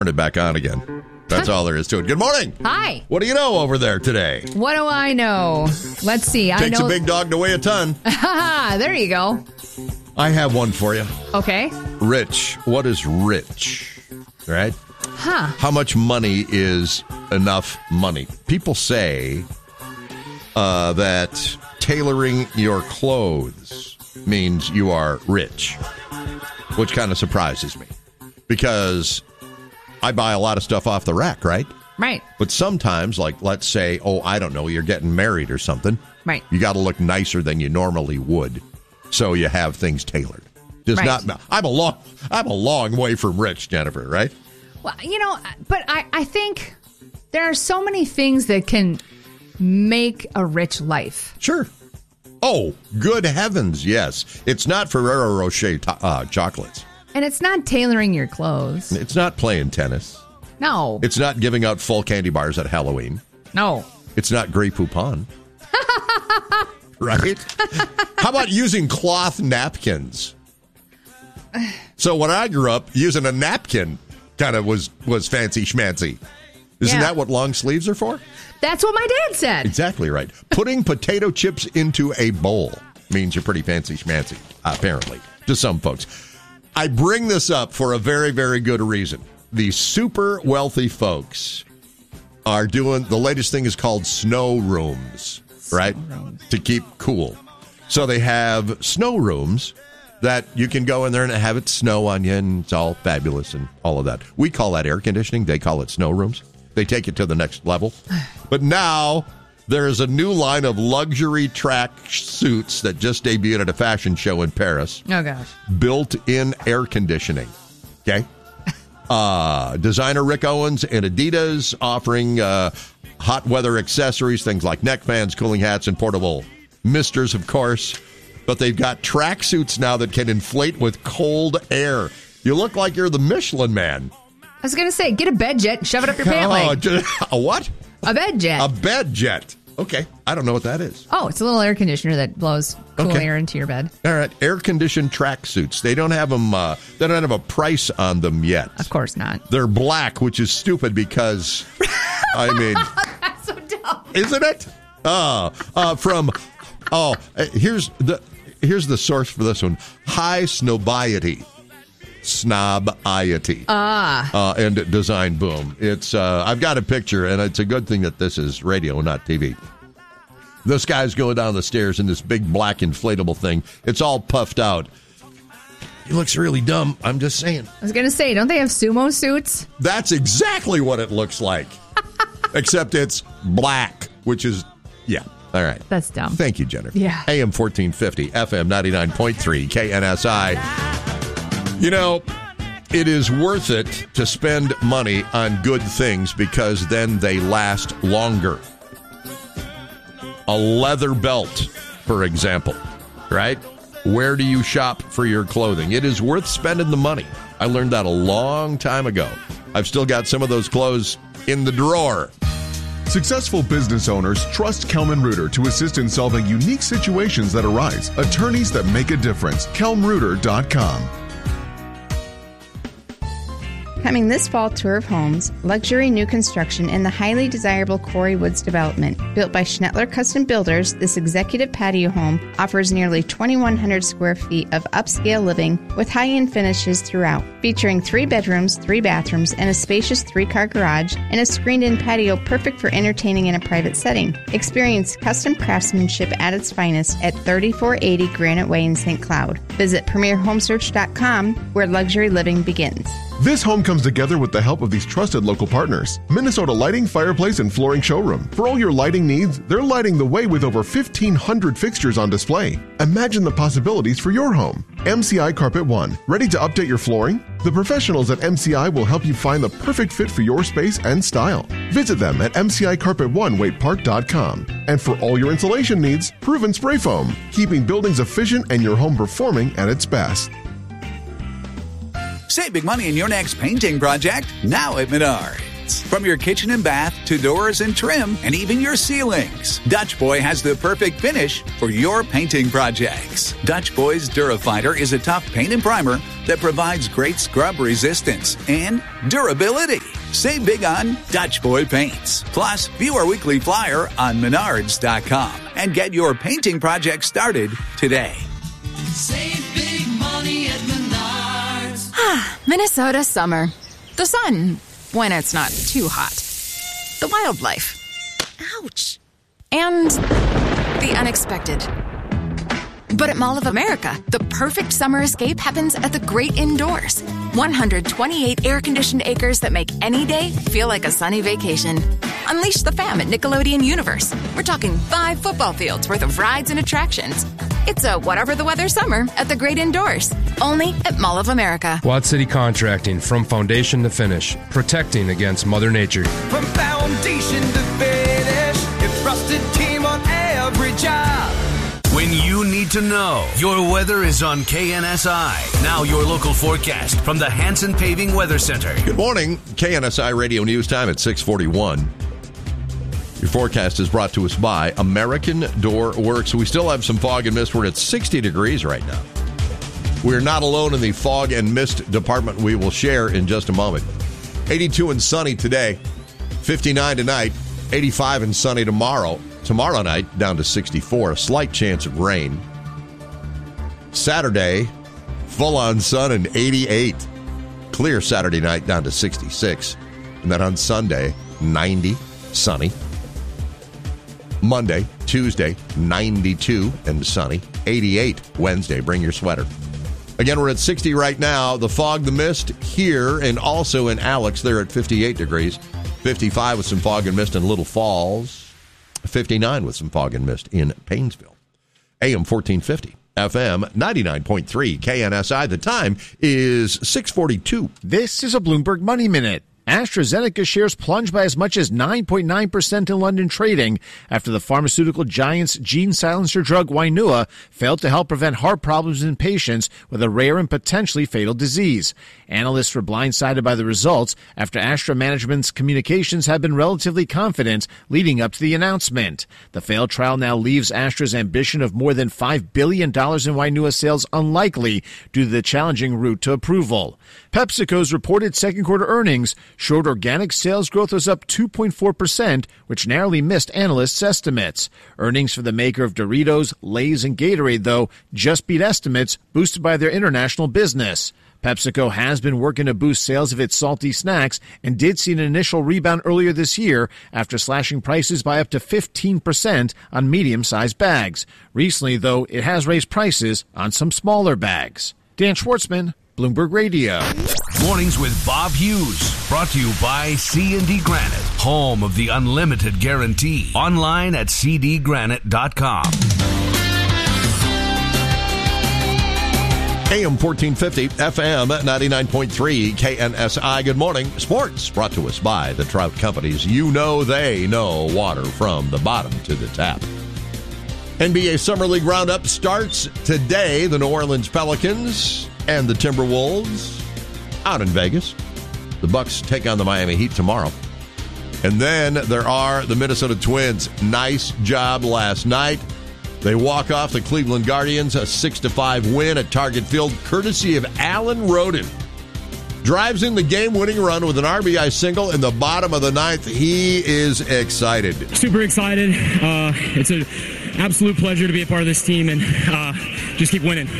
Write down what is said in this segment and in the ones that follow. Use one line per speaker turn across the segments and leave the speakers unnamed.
Turn it back on again. That's all there is to it. Good morning.
Hi.
What do you know over there today?
What do I know? Let's see.
Takes a big dog to weigh a ton.
There you go.
I have one for you.
Okay.
Rich. What is rich? Right?
Huh.
How much money is enough money? People say that tailoring your clothes means you are rich, which kind of surprises me because I buy a lot of stuff off the rack, right?
Right.
But sometimes, like, let's say, I don't know, you're getting married or something.
Right.
You got to look nicer than you normally would, so you have things tailored. I'm a long way from rich, Jennifer, right?
Well, but I think there are so many things that can make a rich life.
Sure. Oh, good heavens, yes. It's not Ferrero Rocher chocolates.
And it's not tailoring your clothes.
It's not playing tennis.
No.
It's not giving out full candy bars at Halloween.
No.
It's not Grey Poupon. Right? How about using cloth napkins? So when I grew up, using a napkin kind of was fancy schmancy. Isn't that what long sleeves are for?
That's what my dad said.
Exactly right. Putting potato chips into a bowl means you're pretty fancy schmancy, apparently, to some folks. I bring this up for a very, very good reason. The super wealthy folks are doing, the latest thing is called snow rooms, right? To keep cool. So they have snow rooms that you can go in there and have it snow on you, and it's all fabulous and all of that. We call that air conditioning. They call it snow rooms. They take it to the next level. But now there is a new line of luxury track suits that just debuted at a fashion show in Paris.
Oh, gosh.
Built-in air conditioning. Okay? Designer Rick Owens and Adidas offering hot weather accessories, things like neck fans, cooling hats, and portable misters, of course. But they've got track suits now that can inflate with cold air. You look like you're the Michelin Man.
I was going to say, get a bed jet and shove it up your pant leg.
A what?
A bed jet.
A bed jet. Okay. I don't know what that is.
Oh, it's a little air conditioner that blows cool air into your bed.
All right. Air-conditioned track suits. They don't have them. They don't have a price on them yet.
Of course not.
They're black, which is stupid because, I mean.
That's so dumb.
Isn't it? Here's the source for this one. High Snobiety. And Design Boom. It's I've got a picture, and it's a good thing that this is radio, not TV. This guy's going down the stairs in this big black inflatable thing. It's all puffed out. He looks really dumb. I'm just saying.
I was going to say, don't they have sumo suits?
That's exactly what it looks like. Except it's black, which is, yeah. All right.
That's dumb.
Thank you, Jennifer.
Yeah.
AM 1450, FM 99.3, KNSI. You know, it is worth it to spend money on good things because then they last longer. A leather belt, for example, right? Where do you shop for your clothing? It is worth spending the money. I learned that a long time ago. I've still got some of those clothes in the drawer.
Successful business owners trust Kelman Reuter to assist in solving unique situations that arise. Attorneys that make a difference. KelmReuter.com.
Coming this fall, Tour of Homes, luxury new construction in the highly desirable Quarry Woods development. Built by Schnettler Custom Builders, this executive patio home offers nearly 2,100 square feet of upscale living with high-end finishes throughout. Featuring 3 bedrooms, 3 bathrooms, and a spacious 3-car garage, and a screened-in patio perfect for entertaining in a private setting. Experience custom craftsmanship at its finest at 3480 Granite Way in St. Cloud. Visit PremierHomesearch.com, where luxury living begins.
This home comes together with the help of these trusted local partners. Minnesota Lighting, Fireplace, and Flooring Showroom. For all your lighting needs, they're lighting the way with over 1,500 fixtures on display. Imagine the possibilities for your home. MCI Carpet One. Ready to update your flooring? The professionals at MCI will help you find the perfect fit for your space and style. Visit them at MCICarpet1WaitePark.com. And for all your insulation needs, Proven Spray Foam. Keeping buildings efficient and your home performing at its best.
Save big money in your next painting project now at Menards. paints. From your kitchen and bath to doors and trim and even your ceilings, Dutch Boy has the perfect finish for your painting projects. Dutch Boy's Durafighter is a tough paint and primer that provides great scrub resistance and durability. Save big on Dutch Boy paints. Plus, view our weekly flyer on Menards.com and get your painting project started today.
Save big money at Menards.
Minnesota summer. The sun, when it's not too hot. The wildlife. Ouch. And the unexpected. But at Mall of America, the perfect summer escape happens at the great indoors. 128 air-conditioned acres that make any day feel like a sunny vacation. Unleash the fam at Nickelodeon Universe. We're talking 5 football fields worth of rides and attractions. It's a whatever the weather summer at the great indoors. Only at Mall of America.
Watt City Contracting, from foundation to finish. Protecting against Mother Nature.
From foundation to finish, a trusted team on every job.
When you need to know, your weather is on KNSI. Now your local forecast from the Hanson Paving Weather Center.
Good morning. KNSI Radio News Time at 6:41. Your forecast is brought to us by American Door Works. We still have some fog and mist. We're at 60 degrees right now. We're not alone in the fog and mist department. We will share in just a moment. 82 and sunny today, 59 tonight, 85 and sunny tomorrow. Tomorrow night, down to 64, a slight chance of rain. Saturday, full-on sun and 88. Clear Saturday night, down to 66. And then on Sunday, 90, sunny. Monday, Tuesday, 92 and sunny. 88 Wednesday. Bring your sweater. Again, we're at 60 right now. The fog, the mist here, and also in Alex, they're at 58 degrees. 55 with some fog and mist in Little Falls. 59 with some fog and mist in Paynesville. AM 1450, FM 99.3, KNSI. The time is 6:42.
This is a Bloomberg Money Minute. AstraZeneca shares plunged by as much as 9.9% in London trading after the pharmaceutical giant's gene silencer drug Wainua failed to help prevent heart problems in patients with a rare and potentially fatal disease. Analysts were blindsided by the results after Astra management's communications had been relatively confident leading up to the announcement. The failed trial now leaves Astra's ambition of more than $5 billion in Wainua sales unlikely due to the challenging route to approval. PepsiCo's reported second quarter earnings showed organic sales growth was up 2.4%, which narrowly missed analysts' estimates. Earnings for the maker of Doritos, Lay's, and Gatorade, though, just beat estimates, boosted by their international business. PepsiCo has been working to boost sales of its salty snacks and did see an initial rebound earlier this year after slashing prices by up to 15% on medium-sized bags. Recently, though, it has raised prices on some smaller bags. Dan Schwartzman, Bloomberg Radio.
Mornings with Bob Hughes. Brought to you by C&D Granite, home of the unlimited guarantee. Online at cdgranite.com.
AM 1450, FM 99.3, KNSI. Good morning. Sports brought to us by the Trout Companies. You know they know water from the bottom to the tap. NBA Summer League Roundup starts today. The New Orleans Pelicans and the Timberwolves out in Vegas. The Bucks take on the Miami Heat tomorrow. And then there are the Minnesota Twins. Nice job last night. They walk off the Cleveland Guardians, a 6-5 win at Target Field, courtesy of Alan Roden. Drives in the game-winning run with an RBI single in the bottom of the ninth. He is excited.
Super excited. It's an absolute pleasure to be a part of this team and just keep winning.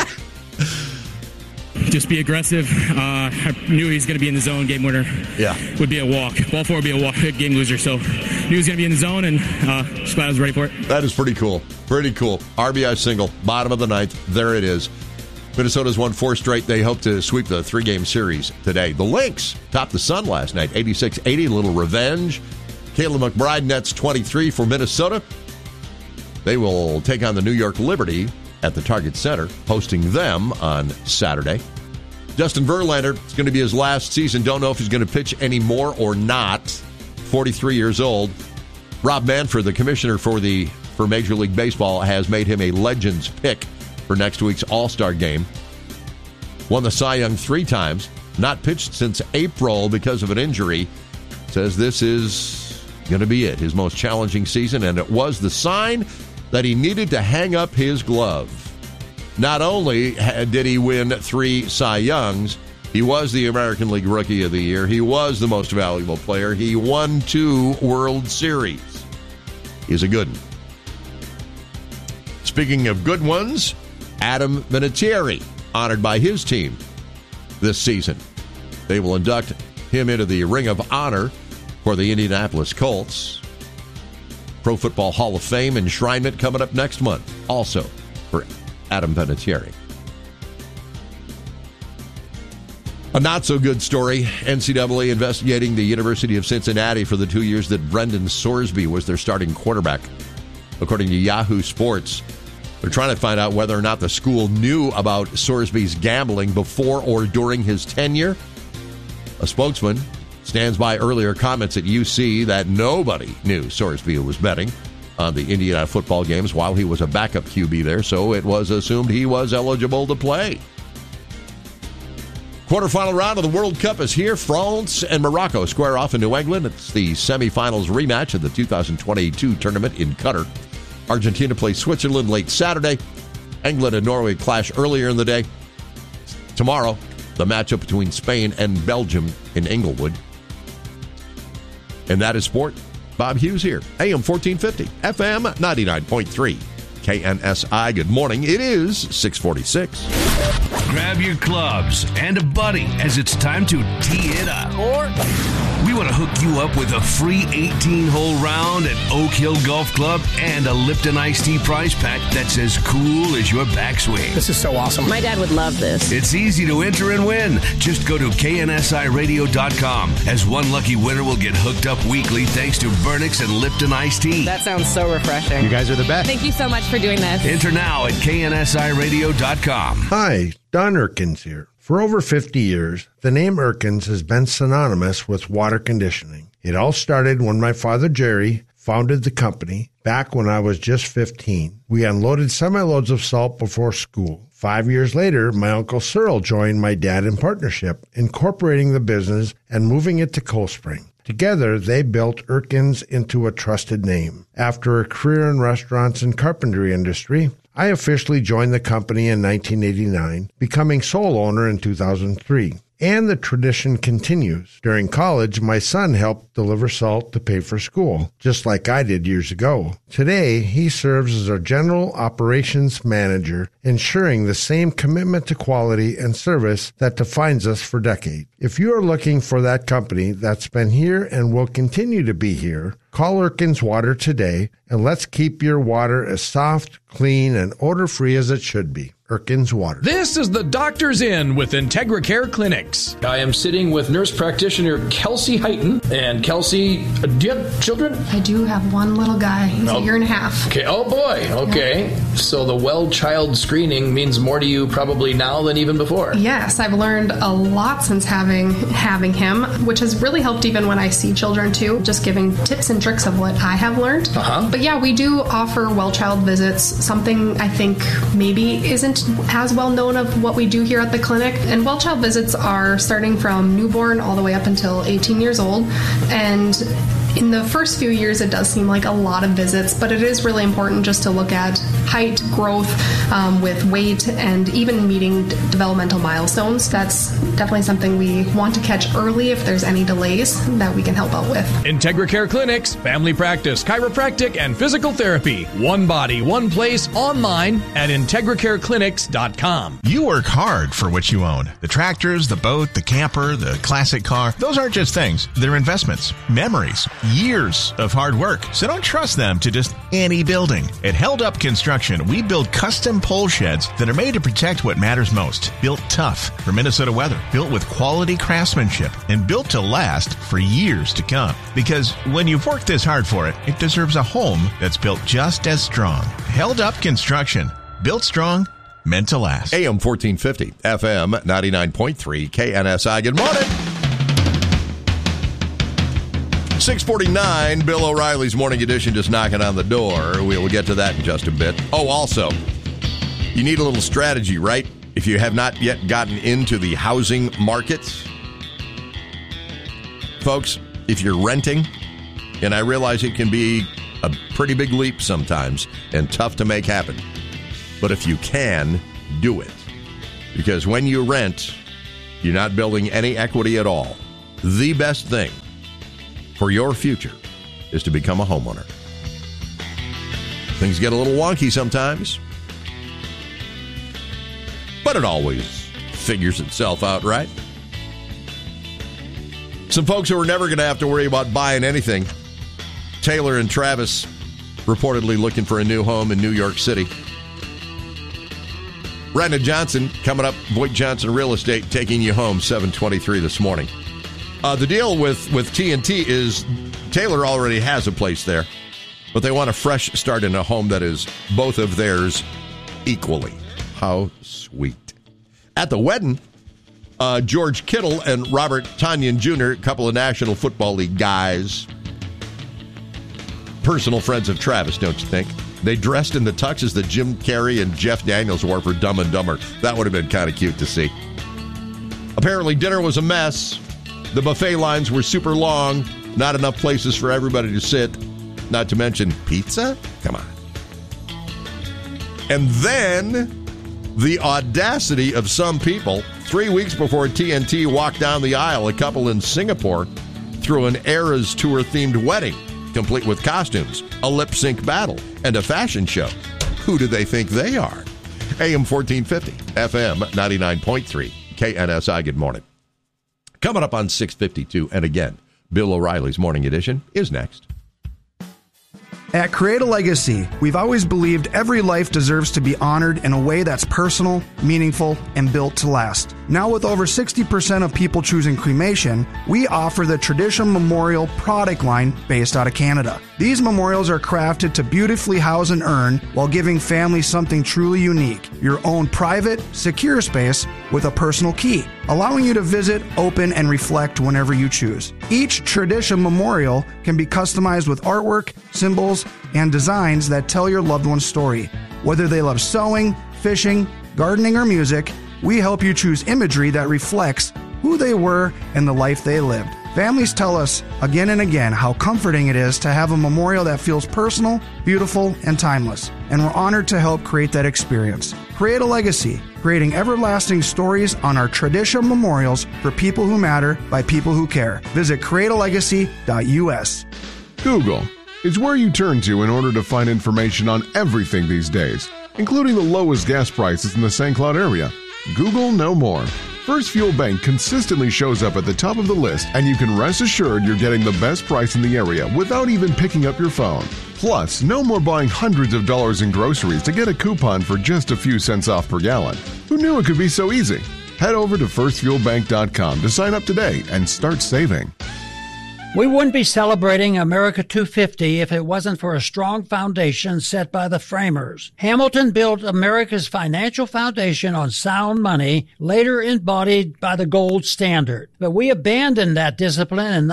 Just be aggressive. I knew he was going to be in the zone. Game winner would be a walk. Ball four would be a walk. Game loser. So knew he was going to be in the zone, and just glad I was ready for it.
That is pretty cool. Pretty cool. RBI single, bottom of the ninth. There it is. Minnesota's won 4 straight. They hope to sweep the 3-game series today. The Lynx topped the Sun last night, 86-80. A little revenge. Kayla McBride nets 23 for Minnesota. They will take on the New York Liberty at the Target Center, hosting them on Saturday. Justin Verlander, it's going to be his last season. Don't know if he's going to pitch anymore or not. 43 years old. Rob Manfred, the commissioner for Major League Baseball, has made him a Legends pick for next week's All-Star game. Won the Cy Young 3 times. Not pitched since April because of an injury. says this is going to be it, his most challenging season, and it was the sign that he needed to hang up his glove. Not only did he win 3 Cy Youngs, he was the American League Rookie of the Year. He was the most valuable player. He won 2 World Series. He's a good one. Speaking of good ones, Adam Vinatieri, honored by his team this season. They will induct him into the Ring of Honor for the Indianapolis Colts. Pro Football Hall of Fame enshrinement coming up next month, also for Adam Vinatieri. A not-so-good story, NCAA investigating the University of Cincinnati for the 2 years that Brendan Sorsby was their starting quarterback. According to Yahoo Sports, they're trying to find out whether or not the school knew about Sorsby's gambling before or during his tenure. A spokesman stands by earlier comments at UC that nobody knew Sorsby was betting on the Indiana football games while he was a backup QB there, so it was assumed he was eligible to play. Quarterfinal round of the World Cup is here. France and Morocco square off in New England. It's the semifinals rematch of the 2022 tournament in Qatar. Argentina plays Switzerland late Saturday. England and Norway clash earlier in the day. Tomorrow, the matchup between Spain and Belgium in Inglewood. And that is sport. Bob Hughes here. AM 1450, FM 99.3. KNSI. Good morning. It is 6:46.
Grab your clubs and a buddy as it's time to tee it up. We want to hook you up with a free 18-hole round at Oak Hill Golf Club and a Lipton Iced Tea prize pack that's as cool as your backswing.
This is so awesome. My dad would love this.
It's easy to enter and win. Just go to KNSIRadio.com, as one lucky winner will get hooked up weekly thanks to Burnix and Lipton Iced Tea.
That sounds so refreshing.
You guys are the best.
Thank you so much for doing this.
Enter now at KNSIRadio.com.
Hi, Don Erkins here. For over 50 years, the name Erkins has been synonymous with water conditioning. It all started when my father, Jerry, founded the company back when I was just 15. We unloaded semi-loads of salt before school. 5 years later, my Uncle Cyril joined my dad in partnership, incorporating the business and moving it to Cold Spring. Together, they built Erkins into a trusted name. After a career in restaurants and carpentry industry, I officially joined the company in 1989, becoming sole owner in 2003. And the tradition continues. During college, my son helped deliver salt to pay for school, just like I did years ago. Today, he serves as our general operations manager, ensuring the same commitment to quality and service that defines us for decades. If you are looking for that company that's been here and will continue to be here, call Erkins Water today, and let's keep your water as soft, clean, and odor-free as it should be. Erkins Water.
This is the Doctor's Inn with Integra Care Clinics. I am sitting with nurse practitioner Kelsey Heighton. And Kelsey, do you have children?
I do have one little guy. He's a year and a half.
Okay. Oh, boy. Okay. Yeah. So the well child screening means more to you probably now than even before.
Yes, I've learned a lot since having him, which has really helped even when I see children, too. Just giving tips and tricks of what I have learned. But yeah, we do offer well child visits, something I think maybe isn't as well known of what we do here at the clinic. And well child visits are starting from newborn all the way up until 18 years old. And in the first few years, it does seem like a lot of visits, but it is really important just to look at height, growth with weight, and even meeting developmental milestones. That's definitely something we want to catch early if there's any delays that we can help out with.
Integra Care Clinics, family practice, chiropractic, and physical therapy. One body, one place, online at IntegraCareClinics.com.
You work hard for what you own. The tractors, the boat, the camper, the classic car. Those aren't just things. They're investments, memories, years of hard work. So don't trust them to just any building. At Held Up Construction, we build custom pole sheds that are made to protect what matters most. Built tough for Minnesota weather. Built with quality craftsmanship and built to last for years to come. Because when you've worked this hard for it, it deserves a home that's built just as strong. Held Up Construction. Built strong, meant to last.
AM 1450, FM 99.3, KNSI. Good morning. 6:49, Bill O'Reilly's Morning Edition just knocking on the door. We'll get to that in just a bit. Oh, also, you need a little strategy, right? If you have not yet gotten into the housing markets. Folks, if you're renting, and I realize it can be a pretty big leap sometimes and tough to make happen. But if you can, do it. Because when you rent, you're not building any equity at all. The best thing for your future is to become a homeowner. Things get a little wonky sometimes, but it always figures itself out, right? Some folks who are never going to have to worry about buying anything. Taylor and Travis reportedly looking for a new home in New York City. Brandon Johnson coming up, Voight Johnson Real Estate, taking you home 7:23 this morning. The deal with TNT is Taylor already has a place there, but they want a fresh start in a home that is both of theirs equally. How sweet. At the wedding, George Kittle and Robert Tonyan Jr., a couple of National Football League guys, personal friends of Travis, don't you think? They dressed in the tuxes that Jim Carrey and Jeff Daniels wore for Dumb and Dumber. That would have been kind of cute to see. Apparently, dinner was a mess. The buffet lines were super long. Not enough places for everybody to sit. Not to mention pizza? Come on. And then the audacity of some people, 3 weeks before TNT walked down the aisle, a couple in Singapore threw an Eras Tour-themed wedding, complete with costumes, a lip-sync battle, and a fashion show. Who do they think they are? AM 1450, FM 99.3, KNSI, good morning. Coming up on 6:52, and again, Bill O'Reilly's Morning Edition is next.
At Create a Legacy, we've always believed every life deserves to be honored in a way that's personal, meaningful, and built to last. Now with over 60% of people choosing cremation, we offer the Tradition Memorial product line based out of Canada. These memorials are crafted to beautifully house an urn while giving families something truly unique, your own private, secure space with a personal key, allowing you to visit, open, and reflect whenever you choose. Each Tradition Memorial can be customized with artwork, symbols, and designs that tell your loved one's story. Whether they love sewing, fishing, gardening, or music, we help you choose imagery that reflects who they were and the life they lived. Families tell us again and again how comforting it is to have a memorial that feels personal, beautiful, and timeless. And we're honored to help create that experience. Create a legacy, creating everlasting stories on our Tradition Memorials for people who matter by people who care. Visit createalegacy.us.
Google is where you turn to in order to find information on everything these days, including the lowest gas prices in the St. Cloud area. Google no more. First Fuel Bank consistently shows up at the top of the list, and you can rest assured you're getting the best price in the area without even picking up your phone. Plus, no more buying hundreds of dollars in groceries to get a coupon for just a few cents off per gallon. Who knew it could be so easy? Head over to firstfuelbank.com to sign up today and start saving.
We wouldn't be celebrating America 250 if it wasn't for a strong foundation set by the framers. Hamilton built America's financial foundation on sound money, later embodied by the gold standard. But we abandoned that discipline in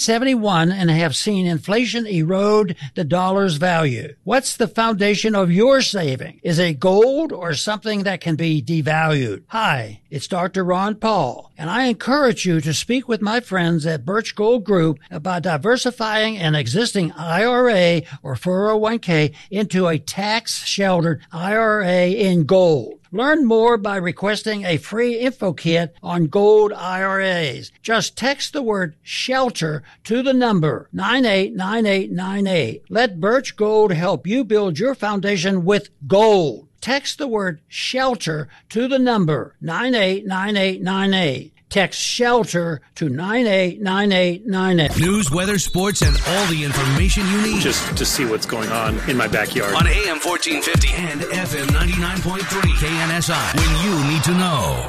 1971 and have seen inflation erode the dollar's value. What's the foundation of your saving? Is it gold or something that can be devalued? Hi, it's Dr. Ron Paul, and I encourage you to speak with my friends at Birch Gold Group about diversifying an existing IRA or 401k into a tax-sheltered IRA in gold. Learn more by requesting a free info kit on gold IRAs. Just text the word SHELTER to the number 989898. Let Birch Gold help you build your foundation with gold. Text the word SHELTER to the number 989898. Text SHELTER to 989898.
News, weather, sports, and all the information you need.
Just to see what's going on in my backyard.
On AM 1450 and FM 99.3 KNSI. When you need to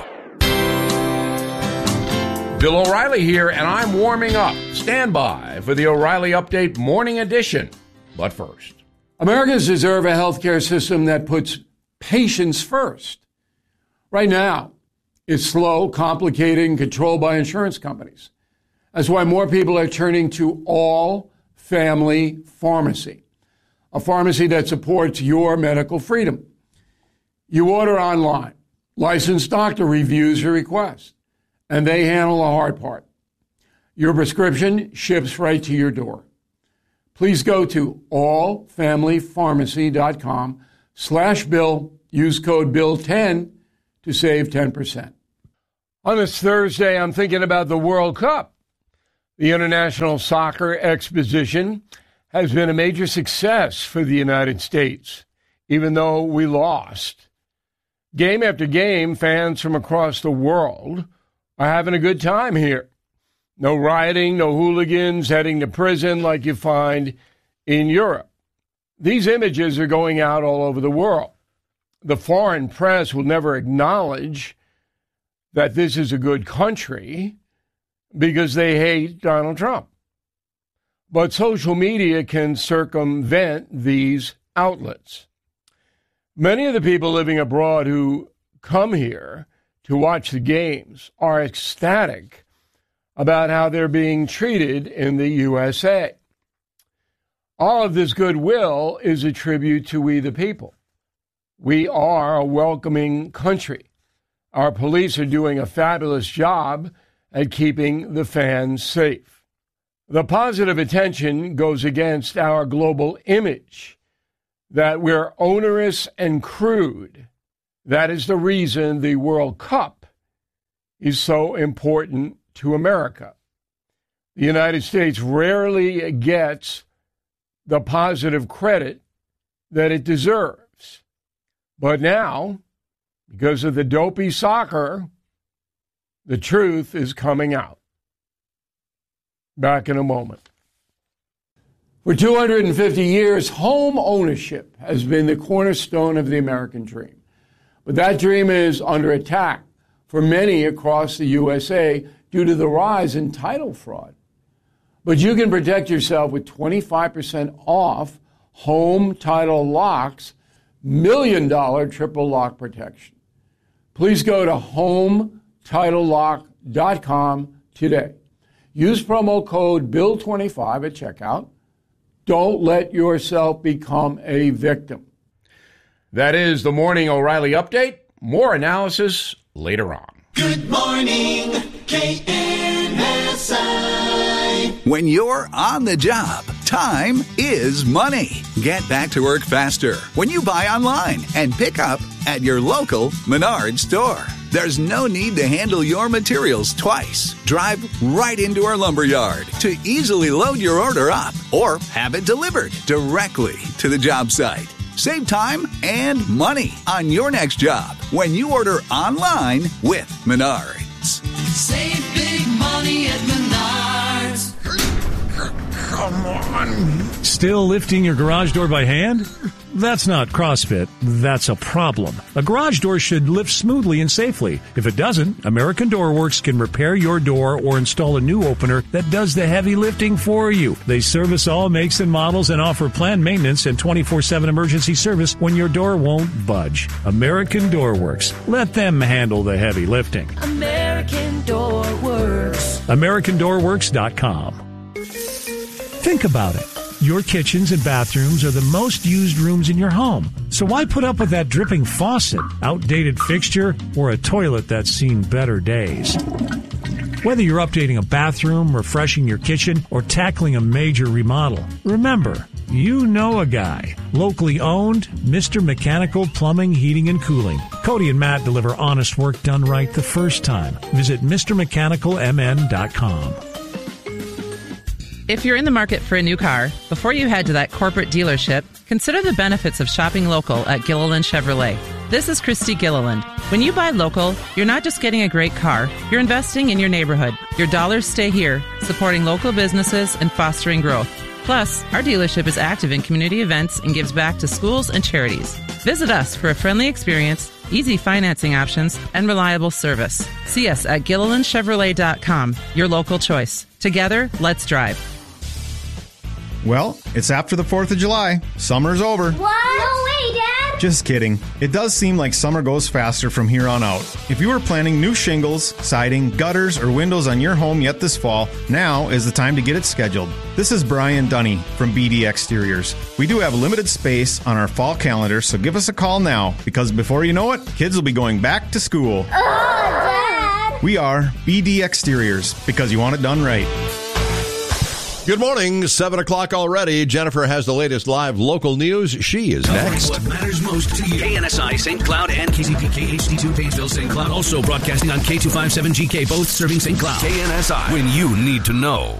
know.
Bill O'Reilly here, and I'm warming up. Stand by for the O'Reilly Update Morning Edition. But first,
Americans deserve a healthcare system that puts patients first. Right now, it's slow, complicated, and controlled by insurance companies. That's why more people are turning to All Family Pharmacy, a pharmacy that supports your medical freedom. You order online. Licensed doctor reviews your request, and they handle the hard part. Your prescription ships right to your door. Please go to allfamilypharmacy.com/Bill. Use code BILL10 to save 10%. On this Thursday, I'm thinking about the World Cup. The International Soccer Exposition has been a major success for the United States, even though we lost. Game after game, fans from across the world are having a good time here. No rioting, no hooligans heading to prison like you find in Europe. These images are going out all over the world. The foreign press will never acknowledge that this is a good country because they hate Donald Trump. But social media can circumvent these outlets. Many of the people living abroad who come here to watch the games are ecstatic about how they're being treated in the USA. All of this goodwill is a tribute to we the people. We are a welcoming country. Our police are doing a fabulous job at keeping the fans safe. The positive attention goes against our global image that we're onerous and crude. That is the reason the World Cup is so important to America. The United States rarely gets the positive credit that it deserves. But now, because of the dopey soccer, the truth is coming out. Back in a moment. For 250 years, home ownership has been the cornerstone of the American dream. But that dream is under attack for many across the USA due to the rise in title fraud. But you can protect yourself with 25% off Home Title Lock's $1 million triple lock protection. Please go to HomeTitleLock.com today. Use promo code BILL25 at checkout. Don't let yourself become a victim.
That is the Morning O'Reilly Update. More analysis later on.
Good morning, KNSI.
When you're on the job, time is money. Get back to work faster when you buy online and pick up at your local Menards store. There's no need to handle your materials twice. Drive right into our lumberyard to easily load your order up or have it delivered directly to the job site. Save time and money on your next job when you order online with Menards.
Save big money at Menards.
Come on. Still lifting your garage door by hand? That's not CrossFit. That's a problem. A garage door should lift smoothly and safely. If it doesn't, American Door Works can repair your door or install a new opener that does the heavy lifting for you. They service all makes and models and offer planned maintenance and 24/7 emergency service when your door won't budge. American Door Works. Let them handle the heavy lifting.
American Door Works.
AmericanDoorWorks.com. Think about it. Your kitchens and bathrooms are the most used rooms in your home. So why put up with that dripping faucet, outdated fixture, or a toilet that's seen better days? Whether you're updating a bathroom, refreshing your kitchen, or tackling a major remodel, remember, you know a guy. Locally owned, Mr. Mechanical Plumbing, Heating, and Cooling. Cody and Matt deliver honest work done right the first time. Visit MrMechanicalMN.com.
If you're in the market for a new car, before you head to that corporate dealership, consider the benefits of shopping local at Gilliland Chevrolet. This is Christy Gilliland. When you buy local, you're not just getting a great car, you're investing in your neighborhood. Your dollars stay here, supporting local businesses and fostering growth. Plus, our dealership is active in community events and gives back to schools and charities. Visit us for a friendly experience, easy financing options, and reliable service. See us at GillilandChevrolet.com, your local choice. Together, let's drive.
Well, it's after the 4th of July. Summer's over.
What? No way, Dad!
Just kidding. It does seem like summer goes faster from here on out. If you are planning new shingles, siding, gutters, or windows on your home yet this fall, now is the time to get it scheduled. This is Brian Dunny from BD Exteriors. We do have limited space on our fall calendar, so give us a call now, because before you know it, kids will be going back to school.
Oh, Dad!
We are BD Exteriors, because you want it done right.
Good morning, 7 o'clock already. Jennifer has the latest live local news. She is next.
What matters most to you. KNSI St. Cloud and KCPK HD2 Painesville St. Cloud. Also broadcasting on K257GK, both serving St. Cloud. KNSI, when you need to know.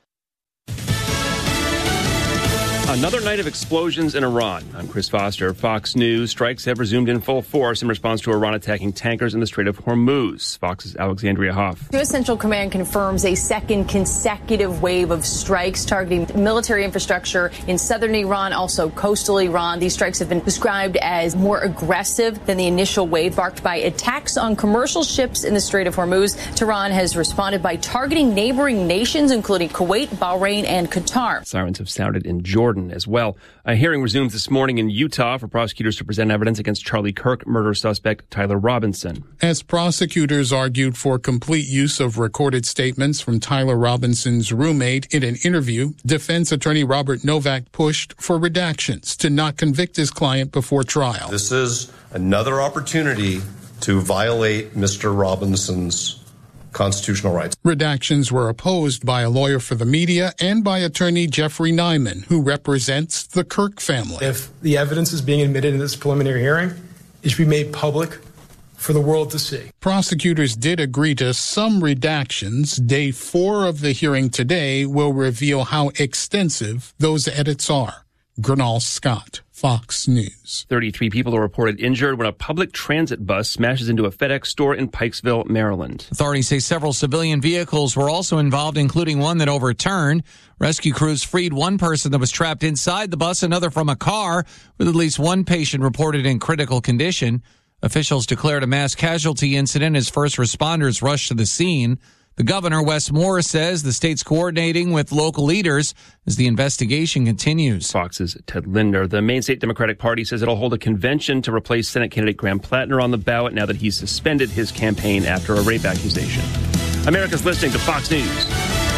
Another night of explosions in Iran. I'm Chris Foster. Fox News. Strikes have resumed in full force in response to Iran attacking tankers in the Strait of Hormuz. Fox's Alexandria Hoff.
U.S. Central Command confirms a second consecutive wave of strikes targeting military infrastructure in southern Iran, also coastal Iran. These strikes have been described as more aggressive than the initial wave, marked by attacks on commercial ships in the Strait of Hormuz. Tehran has responded by targeting neighboring nations, including Kuwait, Bahrain, and Qatar.
Sirens have sounded in Jordan as well. A hearing resumes this morning in Utah for prosecutors to present evidence against Charlie Kirk murder suspect Tyler Robinson.
As prosecutors argued for complete use of recorded statements from Tyler Robinson's roommate in an interview, defense attorney Robert Novak pushed for redactions to not convict his client before trial.
This is another opportunity to violate Mr. Robinson's constitutional rights.
Redactions were opposed by a lawyer for the media and by attorney Jeffrey Nyman, who represents the Kirk family.
If the evidence is being admitted in this preliminary hearing, it should be made public for the world to see.
Prosecutors did agree to some redactions. Day 4 of the hearing today will reveal how extensive those edits are. Gernal Scott, Fox News.
33 people are reported injured when a public transit bus smashes into a FedEx store in Pikesville, Maryland.
Authorities say several civilian vehicles were also involved, including one that overturned. Rescue crews freed one person that was trapped inside the bus, another from a car, with at least one patient reported in critical condition. Officials declared a mass casualty incident as first responders rushed to the scene. The governor, Wes Moore, says the state's coordinating with local leaders as the investigation continues.
Fox's Ted Linder. The Maine State Democratic Party says it'll hold a convention to replace Senate candidate Graham Plattner on the ballot now that he's suspended his campaign after a rape accusation. America's listening to Fox News.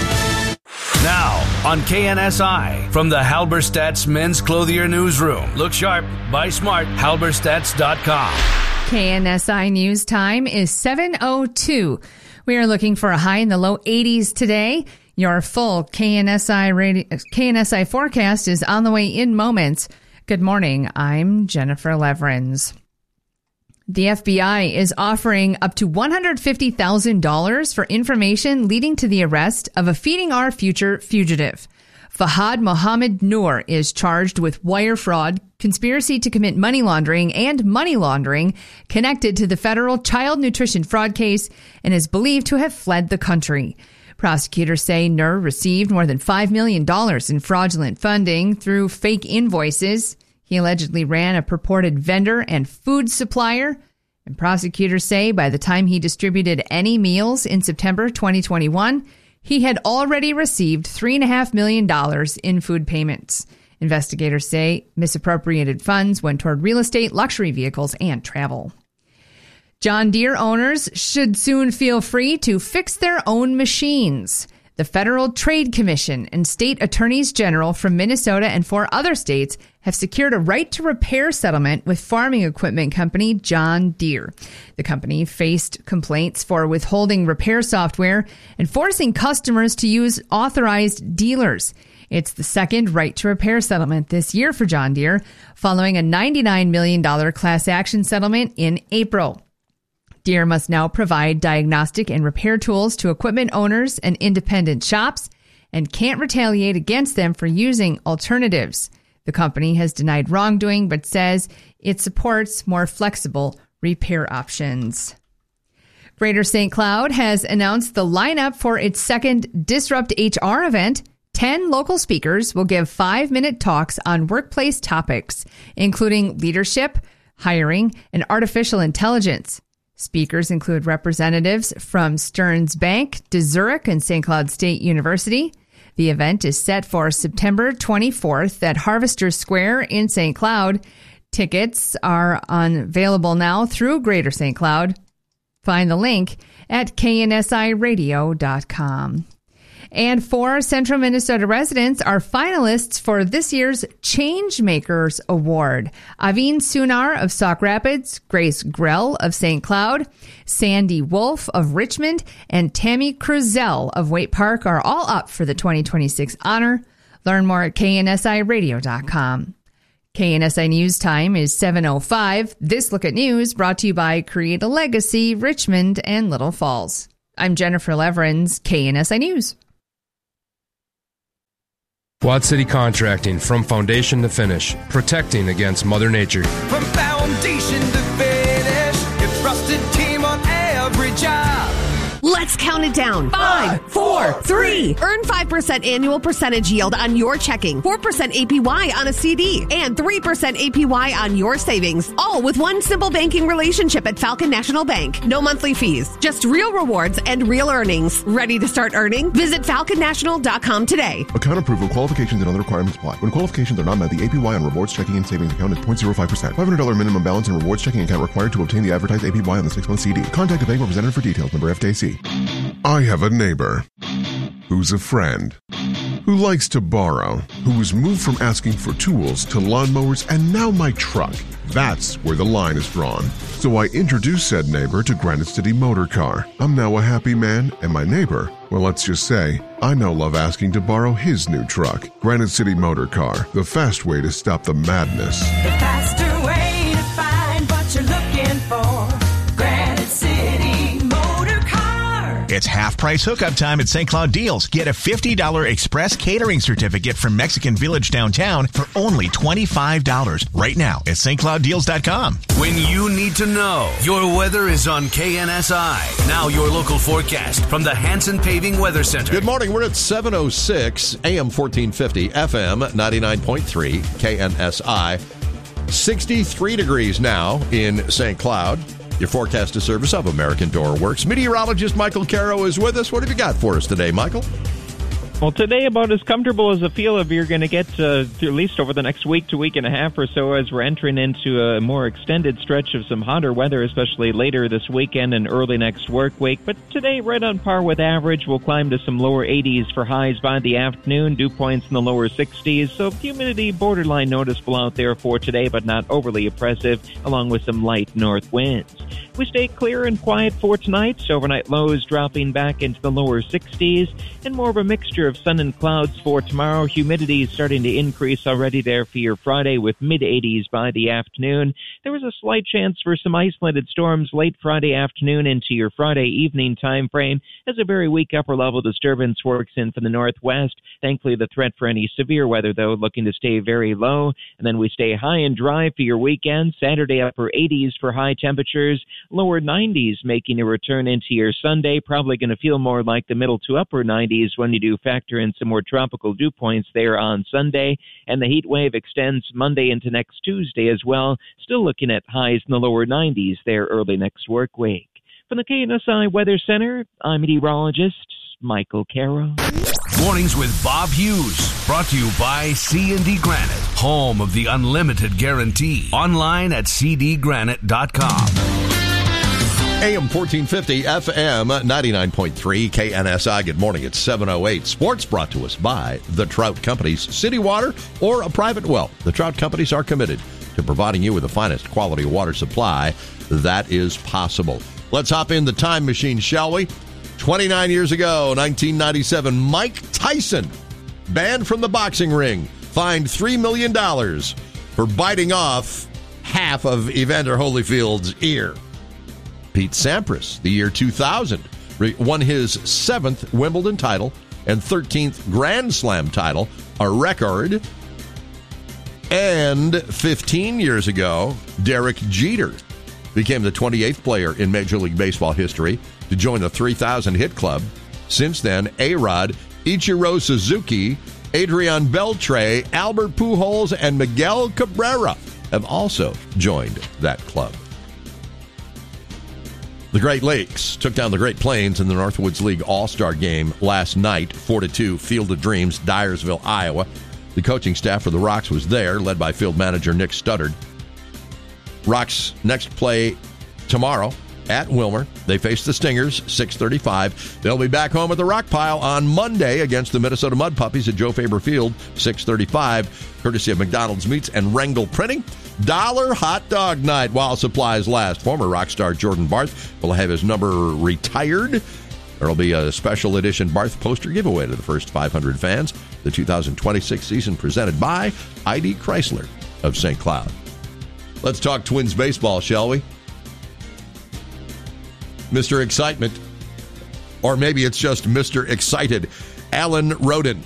Now, on KNSI, from the Halberstadt's Men's Clothier Newsroom. Look sharp, buy smart, halberstadts.com.
KNSI News Time is 7:02. We are looking for a high in the low 80s today. Your full KNSI forecast is on the way in moments. Good morning. I'm Jennifer Leverins. The FBI is offering up to $150,000 for information leading to the arrest of a Feeding Our Future fugitive. Fahad Mohammed Noor is charged with wire fraud, conspiracy to commit money laundering, and money laundering connected to the federal child nutrition fraud case and is believed to have fled the country. Prosecutors say Noor received more than $5 million in fraudulent funding through fake invoices. He allegedly ran a purported vendor and food supplier. And prosecutors say by the time he distributed any meals in September 2021, he had already received $3.5 million in food payments. Investigators say misappropriated funds went toward real estate, luxury vehicles, and travel. John Deere owners should soon feel free to fix their own machines. The Federal Trade Commission and state attorneys general from Minnesota and 4 other states have secured a right to repair settlement with farming equipment company John Deere. The company faced complaints for withholding repair software and forcing customers to use authorized dealers. It's the second right to repair settlement this year for John Deere, following a $99 million class action settlement in April. Deere must now provide diagnostic and repair tools to equipment owners and independent shops and can't retaliate against them for using alternatives. The company has denied wrongdoing but says it supports more flexible repair options. Greater St. Cloud has announced the lineup for its second Disrupt HR event. 10 local speakers will give 5-minute talks on workplace topics, including leadership, hiring, and artificial intelligence. Speakers include representatives from Stearns Bank, DeZurich, and St. Cloud State University. The event is set for September 24th at Harvester Square in St. Cloud. Tickets are available now through Greater St. Cloud. Find the link at knsiradio.com. And 4 Central Minnesota residents are finalists for this year's Changemakers Award. Aveen Sunar of Sauk Rapids, Grace Grell of St. Cloud, Sandy Wolf of Richmond, and Tammy Cruzel of Waite Park are all up for the 2026 honor. Learn more at KNSIRadio.com. KNSI News Time is 7:05. This Look at News brought to you by Create a Legacy, Richmond and Little Falls. I'm Jennifer Leverins, KNSI News.
Quad City Contracting, from foundation to finish, protecting against Mother Nature.
From foundation to finish, your trusted team on every job.
Let's count it down. 5, 4, 3. Earn 5% annual percentage yield on your checking, 4% APY on a CD, and 3% APY on your savings. All with one simple banking relationship at Falcon National Bank. No monthly fees, just real rewards and real earnings. Ready to start earning? Visit falconnational.com today.
Account approval, qualifications, and other requirements apply. When qualifications are not met, the APY on rewards checking and savings account is 0.05%. $500 minimum balance and rewards checking account required to obtain the advertised APY on the 6-month CD. Contact a bank representative for details. Member FDIC. I have a neighbor who's a friend, who likes to borrow, who was moved from asking for tools to lawnmowers and now my truck. That's where the line is drawn. So I introduced said neighbor to Granite City Motor Car. I'm now a happy man, and my neighbor, well, let's just say, I now love asking to borrow his new truck. Granite City Motor Car, the fast way to stop the madness.
The faster way to find what you're looking for. Granite City Motor Car.
It's half-price hookup time at St. Cloud Deals. Get a $50 express catering certificate from Mexican Village downtown for only $25 right now at stclouddeals.com.
When you need to know, your weather is on KNSI. Now your local forecast from the Hanson Paving Weather Center.
Good morning. We're at 7:06, AM 1450, FM 99.3, KNSI. 63 degrees now in St. Cloud. Your forecast is service of American Door Works. Meteorologist Michael Caro is with us. What have you got for us today, Michael?
Well, today about as comfortable as a feel of you're going to get at least over the next week to week and a half or so as we're entering into a more extended stretch of some hotter weather, especially later this weekend and early next work week. But today, right on par with average, we'll climb to some lower 80s for highs by the afternoon, dew points in the lower 60s. So humidity borderline noticeable out there for today, but not overly oppressive, along with some light north winds. We stay clear and quiet for tonight. Overnight lows dropping back into the lower 60s and more of a mixture of sun and clouds for tomorrow. Humidity is starting to increase already there for your Friday with mid-80s by the afternoon. There was a slight chance for some isolated storms late Friday afternoon into your Friday evening time frame as a very weak upper-level disturbance works in from the northwest. Thankfully, the threat for any severe weather, though, looking to stay very low. And then we stay high and dry for your weekend. Saturday, upper 80s for high temperatures. Lower 90s making a return into your Sunday. Probably going to feel more like the middle to upper 90s when you do factor in some more tropical dew points there on Sunday. And the heat wave extends Monday into next Tuesday as well. Still looking at highs in the lower 90s there early next work week. From the KNSI Weather Center, I'm meteorologist Michael Caro.
Mornings with Bob Hughes, brought to you by C&D Granite, home of the unlimited guarantee. Online at cdgranite.com.
AM 1450, FM 99.3, KNSI. Good morning. It's 7:08. Sports brought to us by the Trout Companies. City water or a private well, the Trout Companies are committed to providing you with the finest quality water supply that is possible. Let's hop in the time machine, shall we? 29 years ago, 1997, Mike Tyson, banned from the boxing ring, fined $3 million for biting off half of Evander Holyfield's ear. Pete Sampras, the year 2000, won his 7th Wimbledon title and 13th Grand Slam title, a record. And 15 years ago, Derek Jeter became the 28th player in Major League Baseball history to join the 3,000 hit club. Since then, A-Rod, Ichiro Suzuki, Adrian Beltre, Albert Pujols, and Miguel Cabrera have also joined that club. The Great Lakes took down the Great Plains in the Northwoods League All-Star Game last night, 4-2, Field of Dreams, Dyersville, Iowa. The coaching staff for the Rocks was there, led by field manager Nick Studdard. Rocks next play tomorrow at Wilmer. They face the Stingers, 6:35. They'll be back home at the Rock Pile on Monday against the Minnesota Mud Puppies at Joe Faber Field, 6:35, courtesy of McDonald's Meats and Wrangell Printing. $1 hot dog night while supplies last. Former rock star Jordan Barth will have his number retired. There will be a special edition Barth poster giveaway to the first 500 fans. The 2026 season presented by ID Chrysler of St. Cloud. Let's talk Twins baseball, shall we? Mr. Excitement, or maybe it's just Mr. Excited. Alan Roden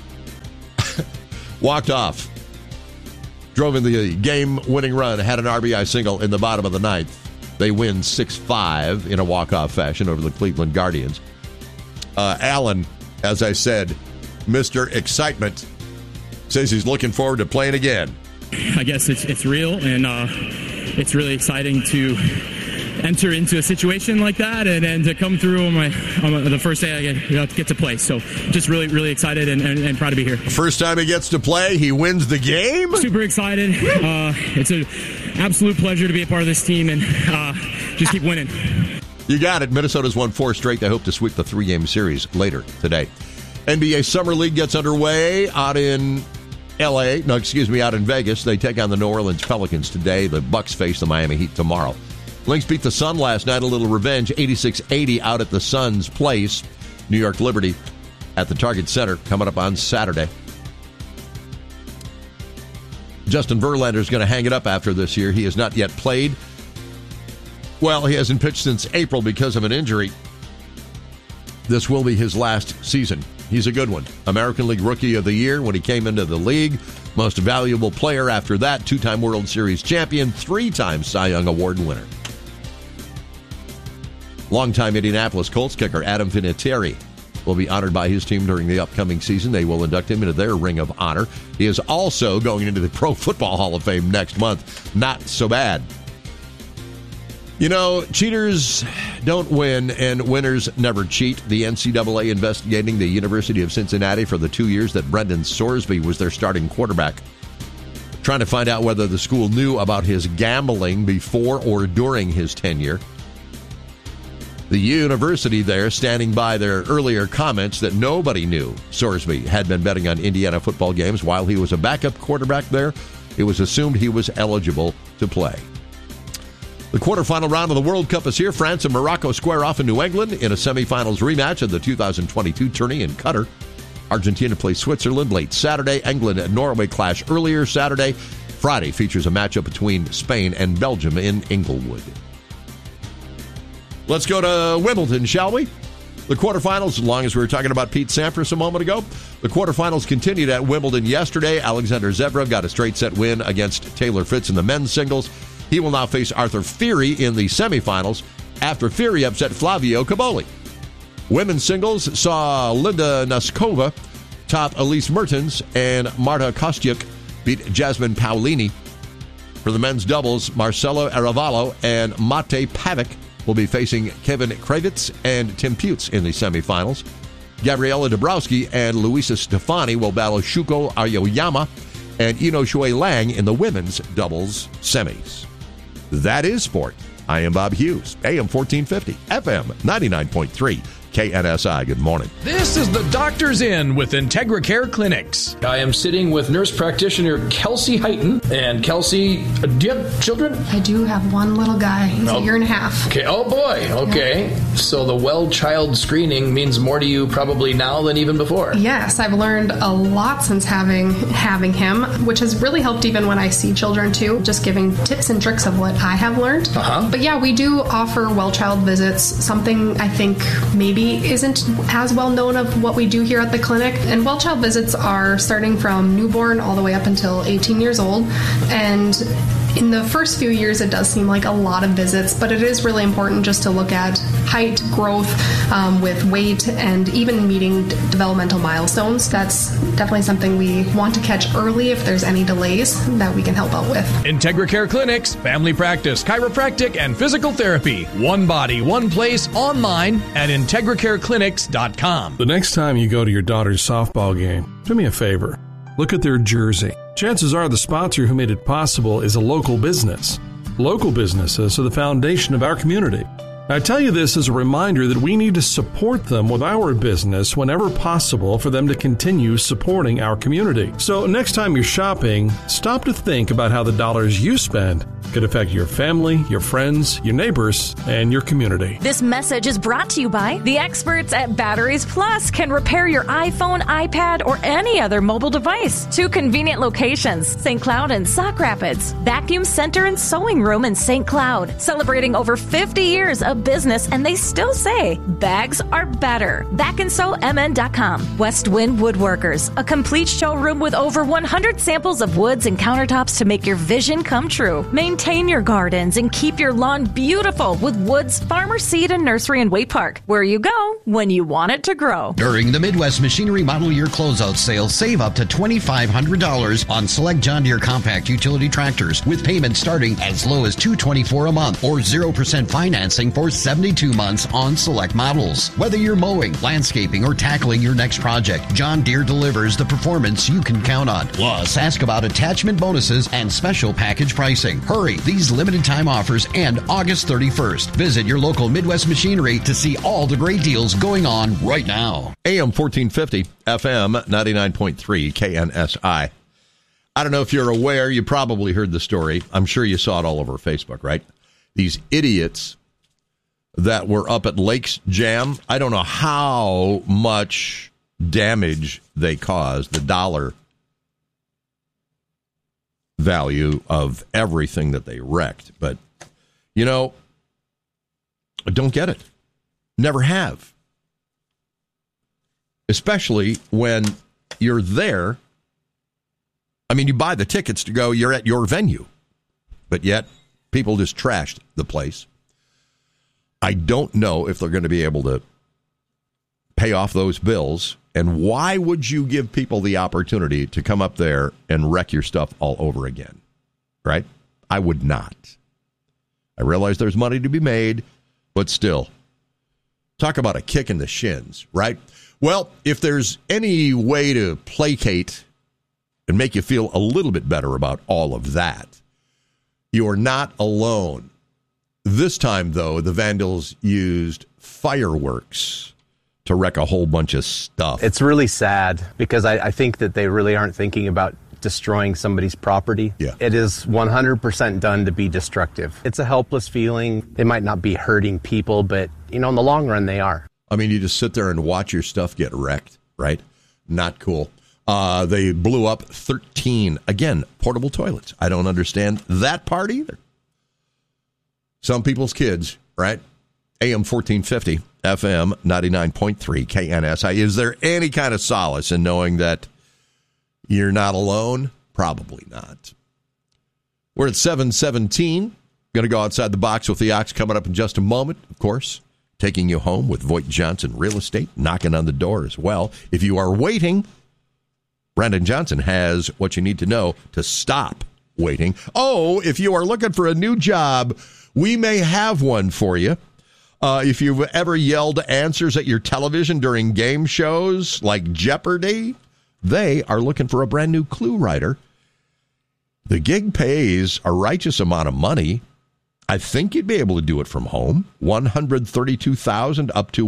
walked off, drove in the game-winning run, had an RBI single in the bottom of the ninth. They win 6-5 in a walk-off fashion over the Cleveland Guardians. Alan, as I said, Mr. Excitement, says he's looking forward to playing again.
I guess it's real, and it's really exciting to enter into a situation like that and to come through on the first day I get to play. So just really, really excited and proud to be here.
First time he gets to play, he wins the game?
Super excited. It's an absolute pleasure to be a part of this team and just keep winning.
You got it. Minnesota's won 4 straight. They hope to sweep the 3-game series later today. NBA Summer League gets underway out in out in Vegas. They take on the New Orleans Pelicans today. The Bucks face the Miami Heat tomorrow. Lynx beat the Sun last night, a little revenge, 86-80 out at the Sun's place. New York Liberty at the Target Center coming up on Saturday. Justin Verlander is going to hang it up after this year. He has not yet played. Well, he hasn't pitched since April because of an injury. This will be his last season. He's a good one. American League Rookie of the Year when he came into the league. Most valuable player after that. 2-time World Series champion. 3-time Cy Young Award winner. Longtime Indianapolis Colts kicker Adam Vinatieri will be honored by his team during the upcoming season. They will induct him into their Ring of Honor. He is also going into the Pro Football Hall of Fame next month. Not so bad. You know, cheaters don't win, and winners never cheat. The NCAA investigating the University of Cincinnati for the 2 years that Brendan Sorsby was their starting quarterback, trying to find out whether the school knew about his gambling before or during his tenure. The university there standing by their earlier comments that nobody knew Sorsby had been betting on Indiana football games while he was a backup quarterback there. It was assumed he was eligible to play. The quarterfinal round of the World Cup is here. France and Morocco square off in New England in a semifinals rematch of the 2022 tourney in Qatar. Argentina plays Switzerland late Saturday. England and Norway clash earlier Saturday. Friday features a matchup between Spain and Belgium in Inglewood. Let's go to Wimbledon, shall we? The quarterfinals, as long as we were talking about Pete Sampras a moment ago, the quarterfinals continued at Wimbledon yesterday. Alexander Zverev got a straight set win against Taylor Fritz in the men's singles. He will now face Arthur Furey in the semifinals after Furey upset Flavio Caboli. Women's singles saw Linda Noskova top Elise Mertens and Marta Kostyuk beat Jasmine Paolini. For the men's doubles, Marcelo Arevalo and Mate Pavic will be facing Kevin Kravitz and Tim Putz in the semifinals. Gabriela Dabrowski and Luisa Stefani will battle Shuko Aoyama and Ino Shui Lang in the women's doubles semis. That is sport. I am Bob Hughes, AM 1450, FM 99.3. KNSI. Good morning.
This is the Doctor's Inn with Integra Care Clinics. I am sitting with nurse practitioner Kelsey Heighton. And Kelsey, do you have children?
I do have one little guy. He's a year and a half.
Okay. Oh, boy. Okay. Yeah. So the well child screening means more to you probably now than even before.
Yes. I've learned a lot since having him, which has really helped even when I see children, too. Just giving tips and tricks of what I have learned. But yeah, we do offer well child visits, something I think maybe isn't as well known of what we do here at the clinic. And well child visits are starting from newborn all the way up until 18 years old. And in the first few years, it does seem like a lot of visits, but it is really important just to look at height, growth with weight, and even meeting developmental milestones. That's definitely something we want to catch early if there's any delays that we can help out with.
Integra Care Clinics, family practice, chiropractic, and physical therapy. One body, one place, online at IntegraCareClinics.com.
The next time you go to your daughter's softball game, do me a favor. Look at their jersey. Chances are the sponsor who made it possible is a local business. Local businesses are the foundation of our community. I tell you this as a reminder that we need to support them with our business whenever possible for them to continue supporting our community. So next time you're shopping, stop to think about how the dollars you spend could affect your family, your friends, your neighbors, and your community.
This message is brought to you by the experts at Batteries Plus. Can repair your iPhone, iPad, or any other mobile device. 2 convenient locations, St. Cloud and Sauk Rapids. Vacuum Center and Sewing Room in St. Cloud. Celebrating over 50 years of business, and they still say bags are better. BackandSewMN.com. West Wind Woodworkers. A complete showroom with over 100 samples of woods and countertops to make your vision come true. Maintain your gardens and keep your lawn beautiful with Woods Farmer Seed and Nursery in Waite Park, where you go when you want it to grow.
During the Midwest Machinery Model Year Closeout Sale, save up to $2,500 on select John Deere compact utility tractors with payments starting as low as $224 a month or 0% financing for 72 months on select models. Whether you're mowing, landscaping, or tackling your next project, John Deere delivers the performance you can count on. Plus, ask about attachment bonuses and special package pricing. Hurry, these limited time offers end August 31st. Visit your local Midwest Machinery to see all the great deals going on right now.
AM 1450, FM 99.3, KNSI. I don't know if you're aware, you probably heard the story. I'm sure you saw it all over Facebook, right? These idiots that were up at Lakes Jam. I don't know how much damage they caused, the dollar value of everything that they wrecked. But, you know, I don't get it. Never have. Especially when you're there. I mean, you buy the tickets to go, you're at your venue. But yet, people just trashed the place. I don't know if they're going to be able to pay off those bills. And why would you give people the opportunity to come up there and wreck your stuff all over again? Right? I would not. I realize there's money to be made, but still. Talk about a kick in the shins, right? Well, if there's any way to placate and make you feel a little bit better about all of that, you're not alone. This time, though, the vandals used fireworks to wreck a whole bunch of stuff.
It's really sad because I think that they really aren't thinking about destroying somebody's property.
Yeah.
It is 100% done to be destructive. It's a helpless feeling. They might not be hurting people, but, you know, in the long run, they are.
I mean, you just sit there and watch your stuff get wrecked, right? Not cool. They blew up 13, again, portable toilets. I don't understand that part either. Some people's kids, right? AM 1450, FM 99.3, KNSI. Is there any kind of solace in knowing that you're not alone? Probably not. We're at 7:17. Going to go outside the box with the Ox coming up in just a moment, of course. Taking you home with Voight Johnson Real Estate, knocking on the door as well. If you are waiting, Brandon Johnson has what you need to know to stop waiting. Oh, if you are looking for a new job, we may have one for you. If you've ever yelled answers at your television during game shows like Jeopardy, they are looking for a brand new clue writer. The gig pays a righteous amount of money. I think you'd be able to do it from home. $132,000 up to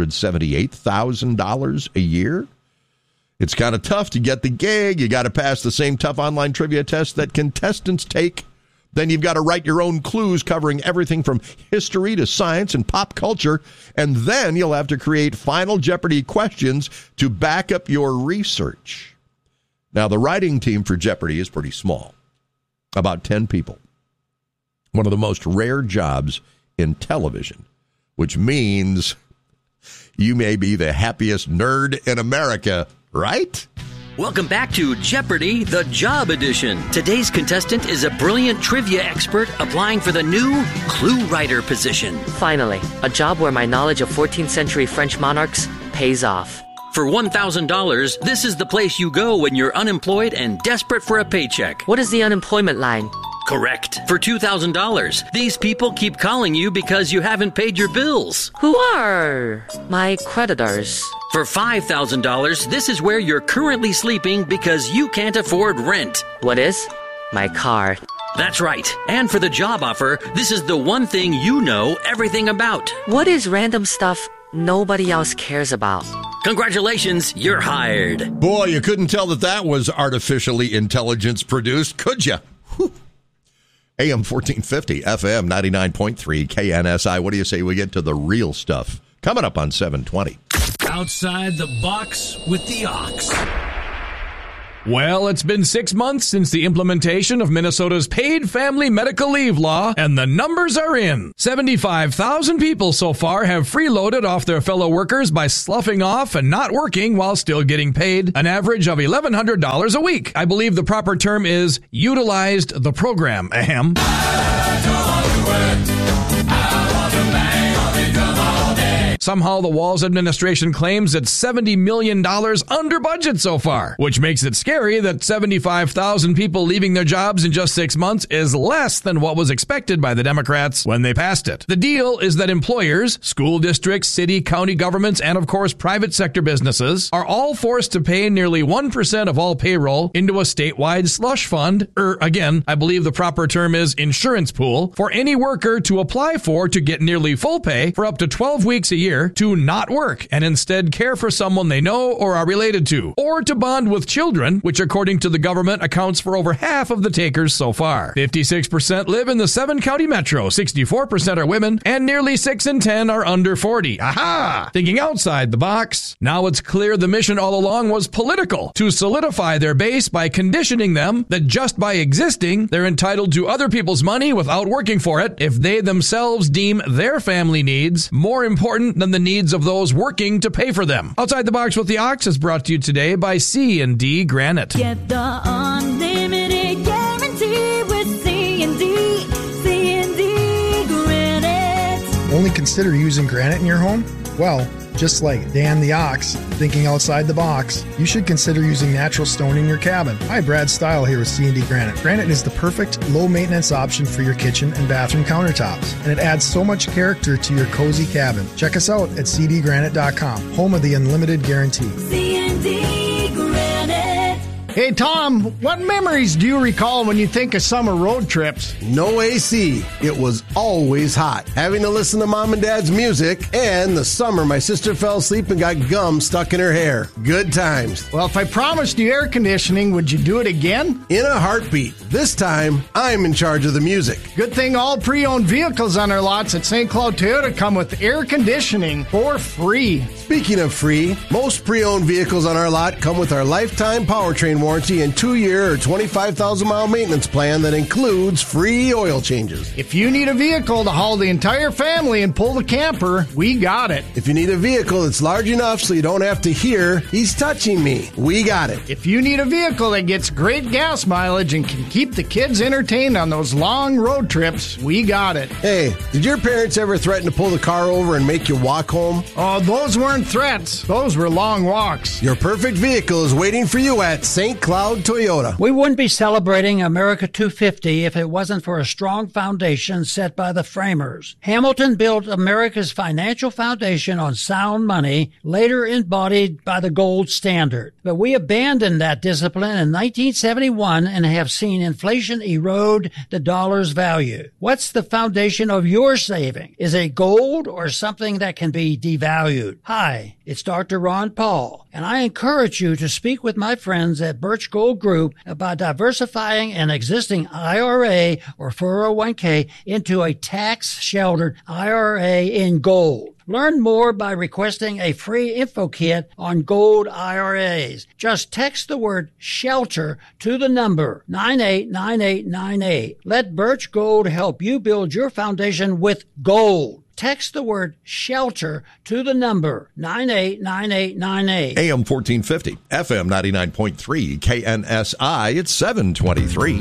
$178,000 a year. It's kind of tough to get the gig. You got to pass the same tough online trivia test that contestants take. Then you've got to write your own clues covering everything from history to science and pop culture. And then you'll have to create Final Jeopardy questions to back up your research. Now, the writing team for Jeopardy is pretty small, about 10 people. One of the most rare jobs in television, which means you may be the happiest nerd in America, right?
Welcome back to Jeopardy! The Job Edition. Today's contestant is a brilliant trivia expert applying for the new clue writer position.
Finally, a job where my knowledge of 14th century French monarchs pays off.
For $1,000, this is the place you go when you're unemployed and desperate for a paycheck.
What is the unemployment line?
Correct. For $2,000, these people keep calling you because you haven't paid your bills.
Who are my creditors?
For $5,000, this is where you're currently sleeping because you can't afford rent.
What is? My car.
That's right. And for the job offer, this is the one thing you know everything about.
What is random stuff nobody else cares about?
Congratulations, you're hired.
Boy, you couldn't tell that was artificially intelligence produced, could you? AM 1450, FM 99.3, KNSI. What do you say we get to the real stuff? Coming up on 720.
Outside the box with the Ox.
Well, it's been 6 months since the implementation of Minnesota's paid family medical leave law, and the numbers are in. 75,000 people so far have freeloaded off their fellow workers by sloughing off and not working while still getting paid an average of $1,100 a week. I believe the proper term is utilized the program. Ahem. Somehow the Walz administration claims it's $70 million under budget so far, which makes it scary that 75,000 people leaving their jobs in just 6 months is less than what was expected by the Democrats when they passed it. The deal is that employers, school districts, city, county governments, and of course private sector businesses are all forced to pay nearly 1% of all payroll into a statewide slush fund, again, I believe the proper term is insurance pool, for any worker to apply for to get nearly full pay for up to 12 weeks a year to not work and instead care for someone they know or are related to, or to bond with children, which according to the government accounts for over half of the takers so far. 56% live in the 7-county metro, 64% are women, and nearly 6 in 10 are under 40. Aha! Thinking outside the box. Now it's clear the mission all along was political, to solidify their base by conditioning them that just by existing, they're entitled to other people's money without working for it if they themselves deem their family needs more important than the needs of those working to pay for them. Outside the Box with the Ox is brought to you today by C&D Granite.
Get the unlimited guarantee with C&D Granite.
Only consider using granite in your home? Well, just like Dan the Ox, thinking outside the box, you should consider using natural stone in your cabin. Hi, Brad Stile here with C&D Granite. Granite is the perfect low-maintenance option for your kitchen and bathroom countertops, and it adds so much character to your cozy cabin. Check us out at cdgranite.com, home of the unlimited guarantee.
C&D Granite.
Hey, Tom, what memories do you recall when you think of summer road trips?
No AC. It was always hot. Having to listen to Mom and Dad's music, and the summer my sister fell asleep and got gum stuck in her hair. Good times.
Well, if I promised you air conditioning, would you do it again?
In a heartbeat. This time, I'm in charge of the music.
Good thing all pre-owned vehicles on our lots at St. Cloud Toyota come with air conditioning for free.
Speaking of free, most pre-owned vehicles on our lot come with our lifetime powertrain warranty and 2-year or 25,000-mile maintenance plan that includes free oil changes.
If you need a vehicle to haul the entire family and pull the camper, we got it.
If you need a vehicle that's large enough so you don't have to hear, he's touching me, we got it.
If you need a vehicle that gets great gas mileage and can keep the kids entertained on those long road trips, we got it.
Hey, did your parents ever threaten to pull the car over and make you walk home?
Oh, those weren't threats. Those were long walks.
Your perfect vehicle is waiting for you at St. Cloud Toyota.
We wouldn't be celebrating America 250 if it wasn't for a strong foundation set by the framers. Hamilton built America's financial foundation on sound money, later embodied by the gold standard. But we abandoned that discipline in 1971 and have seen inflation erode the dollar's value. What's the foundation of your saving? Is it gold or something that can be devalued? Hi, it's Dr. Ron Paul, and I encourage you to speak with my friends at Birch Gold Group about diversifying an existing IRA or 401k into a tax-sheltered IRA in gold. Learn more by requesting a free info kit on gold IRAs. Just text the word SHELTER to the number 989898. Let Birch Gold help you build your foundation with gold. Text the word SHELTER to the number 989898.
AM 1450, FM 99.3, KNSI. It's 723.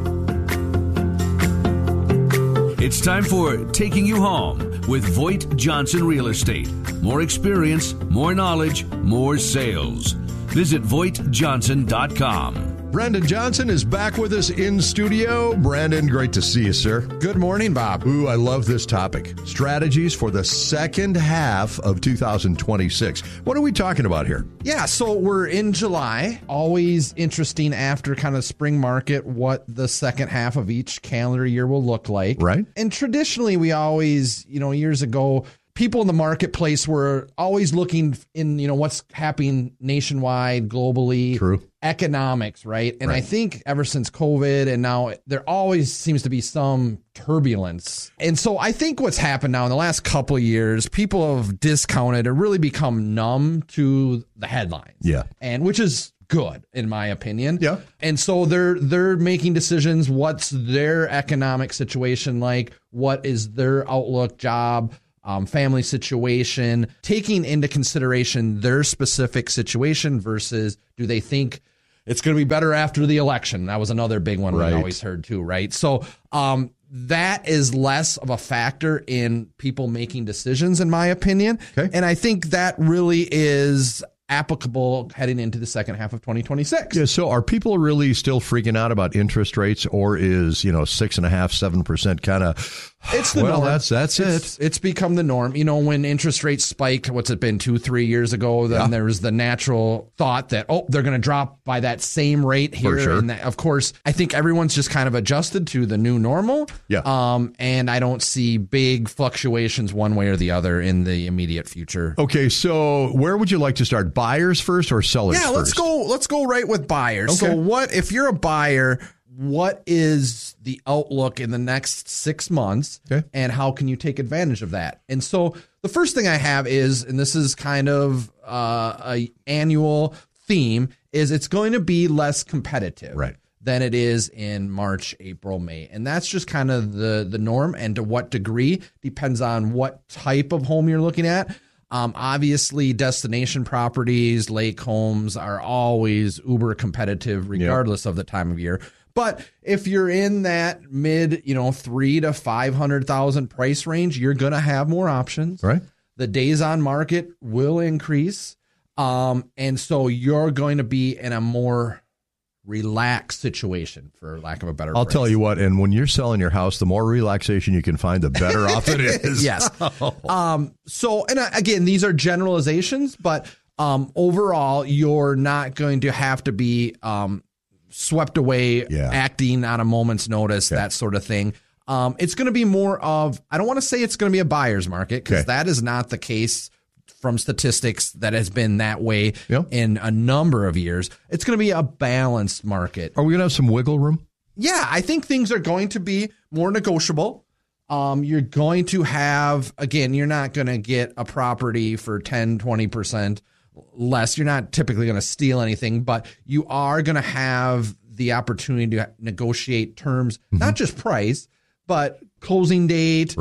It's time for Taking You Home with Voigt Johnson Real Estate. More experience, more knowledge, more sales. Visit VoigtJohnson.com.
Brandon Johnson is back with us in studio. Brandon, great to see you, sir.
Good morning, Bob.
Ooh, I love this topic. Strategies for the second half of 2026. What are we talking about here?
Yeah, so we're in July. Always interesting after kind of spring market what the second half of each calendar year will look like.
Right.
And traditionally, we always, years ago, people in the marketplace were always looking in, what's happening nationwide, globally.
True.
Economics, right? And I think ever since COVID and now there always seems to be some turbulence. And so I think what's happened now in the last couple of years, people have discounted and really become numb to the headlines.
Yeah.
And which is good in my opinion.
Yeah.
And so they're making decisions. What's their economic situation like? What is their outlook, job, family situation, taking into consideration their specific situation versus do they think it's going to be better after the election? That was another big one we always heard too, right? So that is less of a factor in people making decisions, in my opinion.
Okay.
And I think that really is applicable heading into the second half of 2026.
Yeah, so are people really still freaking out about interest rates, or is 6.5%, 7% kind of?
It's the norm.
That's it.
It's become the norm. When interest rates spiked, what's it been, 2-3 years ago? Then there was the natural thought that they're going to drop by that same rate here.
For sure.
And that, of course, I think everyone's just kind of adjusted to the new normal.
Yeah.
And I don't see big fluctuations one way or the other in the immediate future.
Okay, so where would you like to start? Buyers first or sellers first?
Yeah, let's go right with buyers.
Okay.
So if you're a buyer, what is the outlook in the next 6 months, and how can you take advantage of that? And so the first thing I have is, and this is kind of a annual theme, is it's going to be less competitive than it is in March, April, May. And that's just kind of the norm, and to what degree depends on what type of home you're looking at. Obviously, destination properties, lake homes are always uber competitive regardless of the time of year. But if you're in that mid, $300,000 to $500,000 price range, you're going to have more options.
Right.
The days on market will increase. And so you're going to be in a more relaxed situation, for lack of a better
I'll
phrase.
tell you what, and when you're selling your house, the more relaxation you can find, the better off it is.
Yes. So, and again, these are generalizations, but overall, you're not going to have to be swept away, acting on a moment's notice, that sort of thing. It's going to be more of, I don't want to say it's going to be a buyer's market, because that is not the case from statistics that has been that way in a number of years. It's going to be a balanced market.
Are we going to have some wiggle room?
Yeah, I think things are going to be more negotiable. You're going to have, again, you're not going to get a property for 10, 20% less. You're not typically going to steal anything, but you are going to have the opportunity to negotiate terms, not just price, but closing date,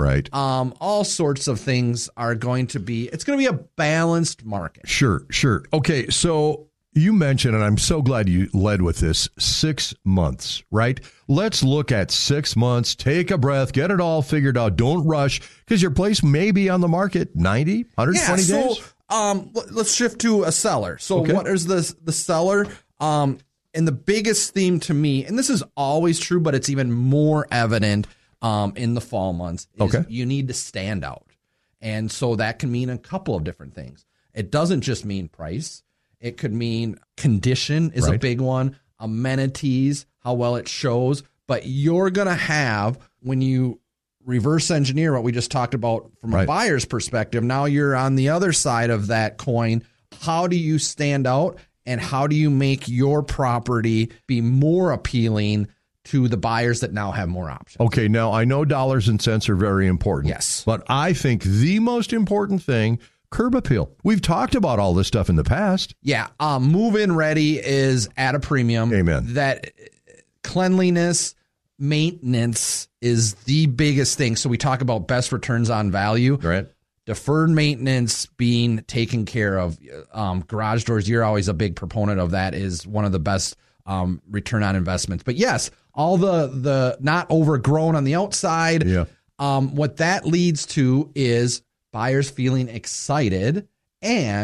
all sorts of things are going to be, it's going to be a balanced market.
Sure. Okay, so you mentioned, and I'm so glad you led with this, 6 months, right? Let's look at 6 months, take a breath, get it all figured out. Don't rush, because your place may be on the market 90, 120 days.
Let's shift to a seller. So what is the seller? And the biggest theme to me, and this is always true, but it's even more evident in the fall months, is you need to stand out. And so that can mean a couple of different things. It doesn't just mean price. It could mean condition is a big one, amenities, how well it shows. But you're going to have, when you reverse engineer what we just talked about from a buyer's perspective, now you're on the other side of that coin. How do you stand out, and how do you make your property be more appealing to the buyers that now have more options?
Okay, now I know dollars and cents are very important.
Yes.
But I think the most important thing, curb appeal. We've talked about all this stuff in the past.
Yeah. Move-in ready is at a premium.
Amen.
That cleanliness, maintenance is the biggest thing. So we talk about best returns on value.
Right.
Deferred maintenance being taken care of. Garage doors, you're always a big proponent of that, is one of the best return on investments. But yes, all the not overgrown on the outside.
Yeah.
What that leads to is buyers feeling excited and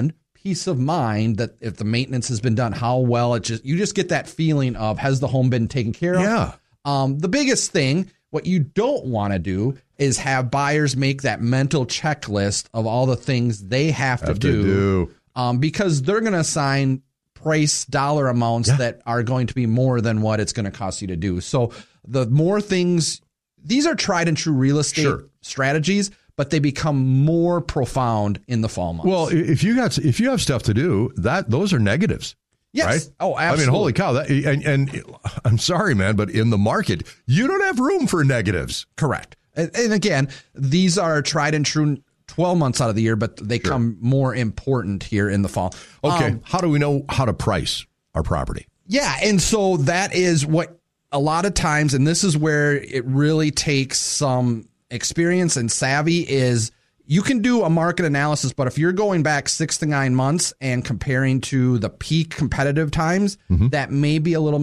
peace of mind that if the maintenance has been done, how well you just get that feeling of, has the home been taken care of?
Yeah.
The biggest thing, what you don't want to do is have buyers make that mental checklist of all the things they have to do. Because they're going to assign price dollar amounts that are going to be more than what it's going to cost you to do. So the more things, these are tried and true real estate strategies, but they become more profound in the fall months.
Well, if you have stuff to do, those are negatives.
Yes.
Right?
Oh, absolutely.
I mean, holy cow. And I'm sorry, man, but in the market, you don't have room for negatives.
Correct. And again, these are tried and true 12 months out of the year, but they come more important here in the fall.
Okay. How do we know how to price our property?
Yeah. And so that is what a lot of times, and this is where it really takes some experience and savvy, is you can do a market analysis, but if you're going back 6 to 9 months and comparing to the peak competitive times, that may be a little